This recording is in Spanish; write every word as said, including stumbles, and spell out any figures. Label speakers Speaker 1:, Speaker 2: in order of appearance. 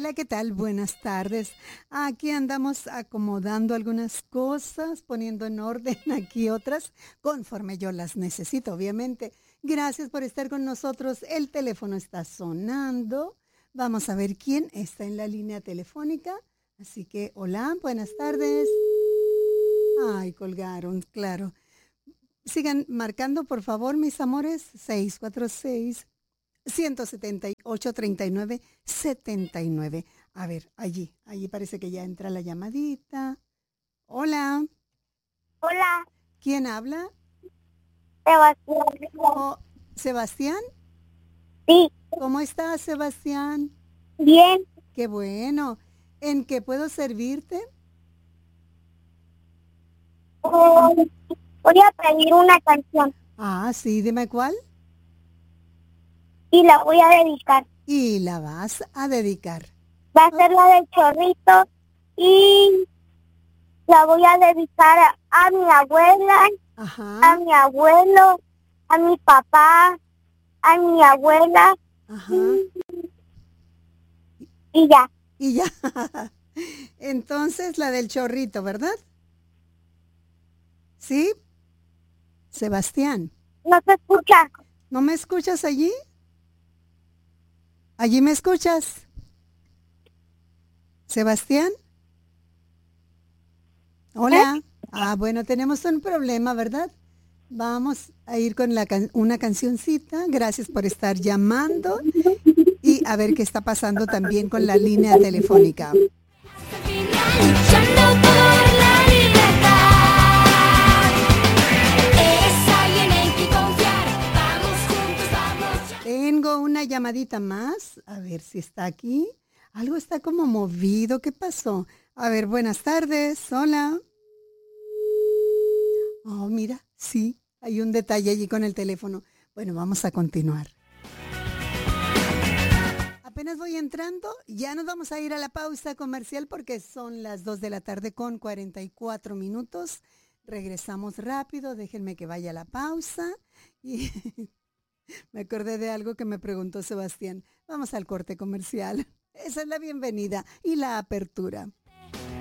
Speaker 1: Hola, ¿qué tal? Buenas tardes. Aquí andamos acomodando algunas cosas, poniendo en orden aquí otras, conforme yo las necesito, obviamente. Gracias por estar con nosotros. El teléfono está sonando. Vamos a ver quién está en la línea telefónica. Así que, hola, buenas tardes. Ay, colgaron, claro. Sigan marcando, por favor, mis amores. seis cuatro seis, uno siete ocho, tres nueve siete nueve. A ver, allí, allí parece que ya entra la llamadita. Hola,
Speaker 2: Hola,
Speaker 1: ¿quién habla?
Speaker 2: Sebastián.
Speaker 1: Oh, ¿Sebastián?
Speaker 2: Sí,
Speaker 1: ¿Cómo estás, Sebastián?
Speaker 2: bien.
Speaker 1: Qué bueno. ¿En qué puedo servirte?
Speaker 2: Eh, voy a pedir una canción
Speaker 1: Ah, sí, dime cuál.
Speaker 2: y la voy a dedicar.
Speaker 1: Y la vas a dedicar.
Speaker 2: Va a
Speaker 1: Oh,
Speaker 2: ser la del chorrito y la voy a dedicar a, a mi abuela, a
Speaker 1: ajá,
Speaker 2: mi abuelo, a mi papá, a mi abuela
Speaker 1: ajá.
Speaker 2: y, y ya.
Speaker 1: Y ya. Entonces, la del chorrito, ¿verdad? ¿Sí? Sebastián,
Speaker 2: ¿No se escucha?
Speaker 1: ¿no me escuchas allí? ¿Allí me escuchas? Sebastián,
Speaker 2: ¿Eh?
Speaker 1: hola. Ah, bueno, tenemos un problema, ¿verdad? Vamos a ir con la can- una cancioncita. Gracias por estar llamando y a ver qué está pasando también con la línea telefónica.
Speaker 3: Luchando por la libertad. Eres alguien en quien confiar. Vamos juntos, vamos.
Speaker 1: Tengo una llamadita más. A ver si está aquí. Algo está como movido. ¿Qué pasó? A ver, buenas tardes. Hola. Oh, mira, sí, hay un detalle allí con el teléfono. Bueno, vamos a continuar. Apenas voy entrando, ya nos vamos a ir a la pausa comercial porque son las dos de la tarde con cuarenta y cuatro minutos. Regresamos rápido, déjenme que vaya a la pausa. Y me acordé de algo que me preguntó Sebastián. Vamos al corte comercial. Esa es la bienvenida y la apertura.